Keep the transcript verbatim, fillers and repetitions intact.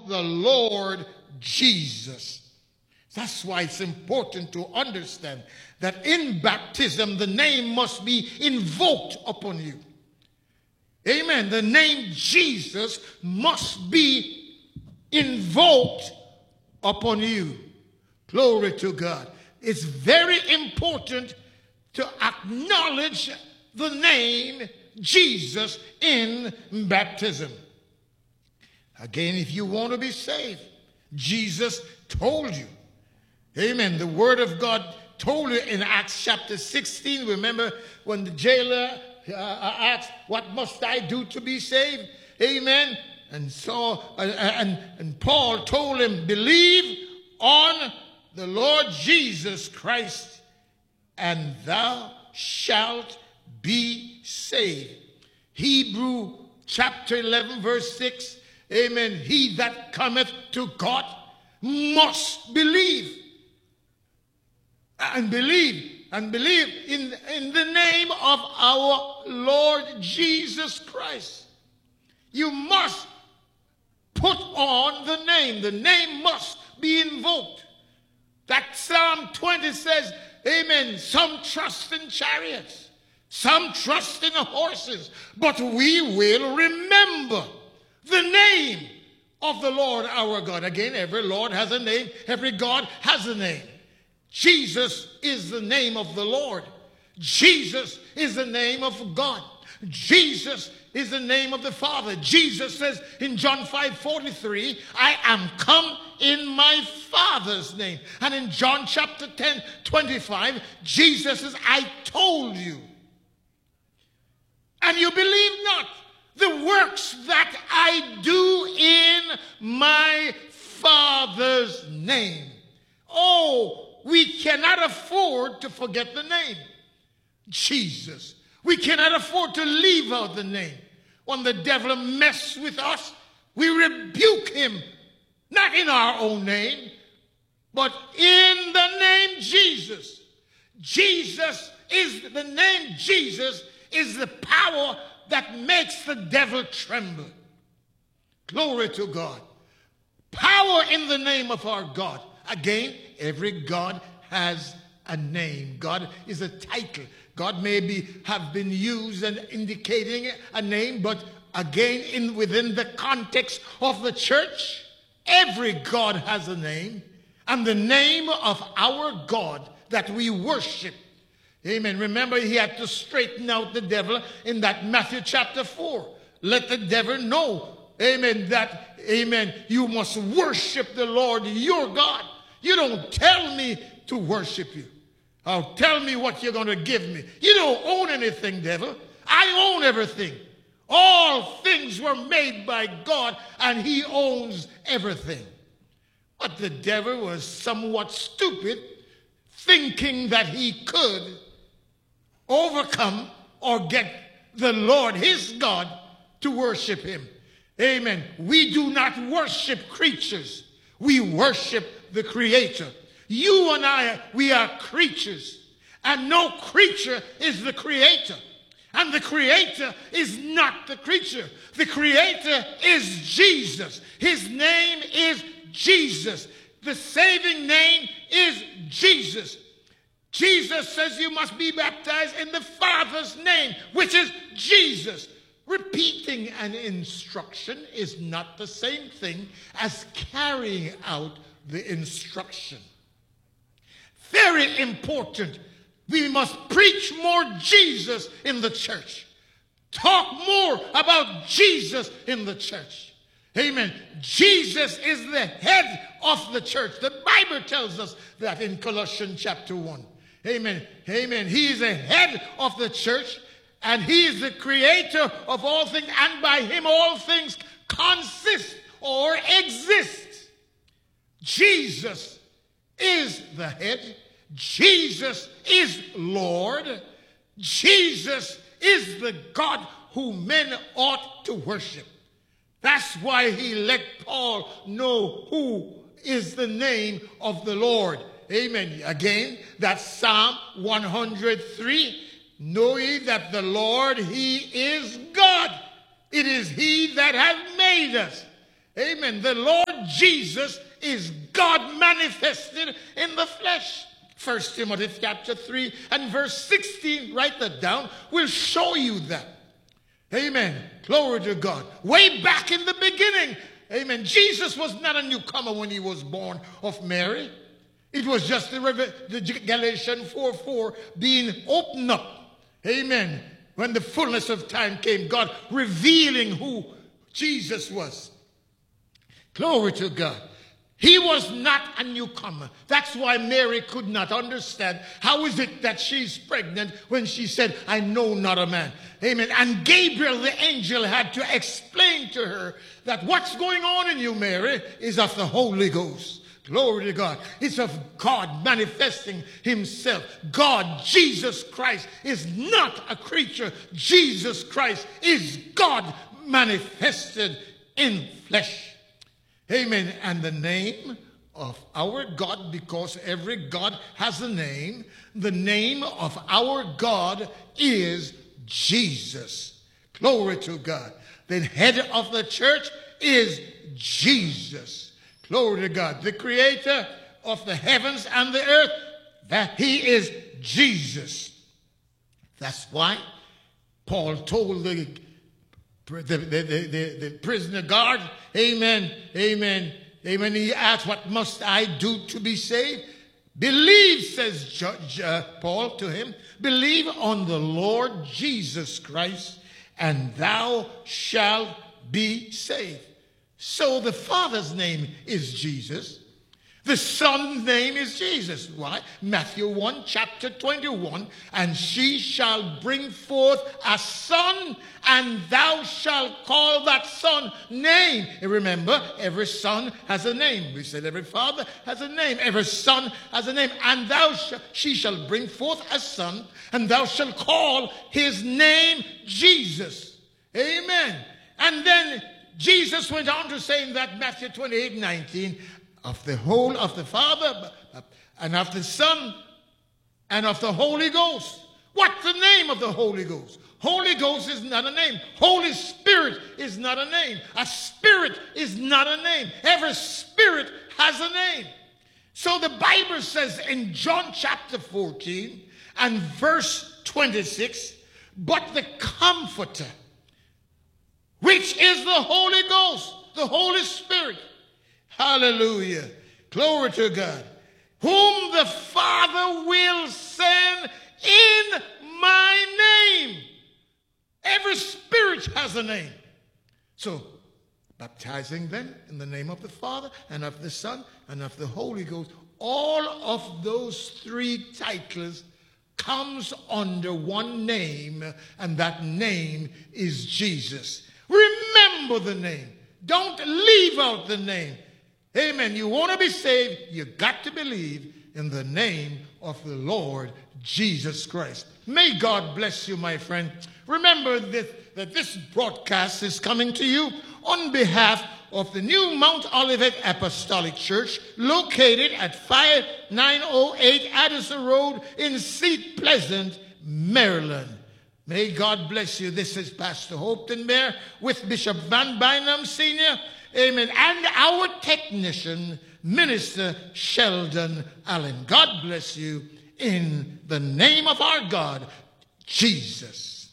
the Lord Jesus. That's why it's important to understand that in baptism, the name must be invoked upon you. Amen. The name Jesus must be invoked upon you. Glory to God. It's very important to acknowledge the name Jesus in baptism. Again, if you want to be saved, Jesus told you. Amen. The word of God told you in Acts chapter sixteen. Remember when the jailer uh, asked, what must I do to be saved? Amen. And so, uh, and, and Paul told him, believe on the Lord Jesus Christ, and thou shalt be saved. Hebrew chapter eleven, verse six. Amen. He that cometh to God must believe. And believe. And believe in, in the name of our Lord Jesus Christ. You must put on the name. The name must be invoked. That Psalm twenty says, amen, some trust in chariots, some trust in horses, but we will remember the name of the Lord our God. Again, every Lord has a name. Every God has a name. Jesus is the name of the Lord. Jesus is the name of God. Jesus is the name of the Father. Jesus says in John five forty-three, I am come in my Father's name. And in John chapter ten twenty-five, Jesus says, I told you. And you believe not the works that I do in my Father's name. Oh, we cannot afford to forget the name. Jesus. We cannot afford to leave out the name. When the devil messes with us, we rebuke him. Not in our own name, but in the name Jesus. Jesus is the name Jesus is the power that makes the devil tremble. Glory to God. Power in the name of our God. Again, every God has a name. God is a title. God may be, have been used and indicating a name, but again, in within the context of the church, every God has a name. And the name of our God that we worship. Amen. Remember, he had to straighten out the devil in that Matthew chapter four. Let the devil know, amen, that, amen, you must worship the Lord your God. You don't tell me to worship you. Or tell me what you're going to give me. You don't own anything, devil. I own everything. All things were made by God, and he owns everything. But the devil was somewhat stupid, thinking that he could overcome or get the Lord, his God, to worship him. Amen. We do not worship creatures. We worship the Creator. You and I, we are creatures. And no creature is the Creator. And the Creator is not the creature. The Creator is Jesus. His name is Jesus. The saving name is Jesus. Jesus says you must be baptized in the Father's name, which is Jesus. Repeating an instruction is not the same thing as carrying out the instruction. Very important. We must preach more Jesus in the church. Talk more about Jesus in the church. Amen. Jesus is the head of the church. The Bible tells us that in Colossians chapter one. Amen. Amen. He is the head of the church, and he is the creator of all things, and by him all things consist or exist. Jesus is the head. Jesus is Lord. Jesus is the God who men ought to worship. That's why he let Paul know who is the name of the Lord. Amen. Again, that's Psalm one hundred three. Know ye that the Lord, he is God. It is he that hath made us, Amen. The Lord Jesus is God manifested in the flesh. First Timothy chapter three and verse sixteen, write that down, will show you that. Amen. Glory to God. Way back in the beginning, amen, Jesus was not a newcomer when he was born of Mary. It was just the, the Galatians four four being opened up. Amen. When the fullness of time came, God revealing who Jesus was. Glory to God. He was not a newcomer. That's why Mary could not understand how is it that she's pregnant when she said, I know not a man. Amen. And Gabriel, the angel, had to explain to her that what's going on in you, Mary, is of the Holy Ghost. Glory to God. It's of God manifesting himself. God, Jesus Christ, is not a creature. Jesus Christ is God manifested in flesh. Amen. And the name of our God, because every God has a name, the name of our God is Jesus. Glory to God. The head of the church is Jesus. Glory to God. The creator of the heavens and the earth, that he is Jesus. That's why Paul told the The, the, the, the, the prisoner guard, amen, amen, amen. He asked, what must I do to be saved? Believe, says Judge, uh, Paul to him, believe on the Lord Jesus Christ, and thou shalt be saved. So the Father's name is Jesus. The Son's name is Jesus. Why? Matthew one, chapter twenty-one. And she shall bring forth a son, and thou shalt call that son name. And remember, every son has a name. We said every father has a name. Every son has a name. And thou sh- she shall bring forth a son, and thou shalt call his name Jesus. Amen. And then Jesus went on to say in that Matthew twenty-eight, nineteen, of the whole of the Father and of the Son and of the Holy Ghost. What's the name of the Holy Ghost? Holy Ghost is not a name. Holy Spirit is not a name. A spirit is not a name. Every spirit has a name. So the Bible says in John chapter fourteen and verse twenty-six, but the Comforter, which is the Holy Ghost, the Holy Spirit, hallelujah. Glory to God. Whom the Father will send in my name. Every spirit has a name. So, baptizing them in the name of the Father and of the Son and of the Holy Ghost, all of those three titles comes under one name, and that name is Jesus. Remember the name. Don't leave out the name. Amen. You want to be saved, you got to believe in the name of the Lord Jesus Christ. May God bless you, my friend. Remember that, that this broadcast is coming to you on behalf of the new Mount Olivet Apostolic Church, located at five nine oh eight Addison Road in Seat Pleasant, Maryland. May God bless you. This is Pastor Hopeton Bear with Bishop Van Bynum Senior Amen. And our technician, Minister Sheldon Allen. God bless you in the name of our God, Jesus.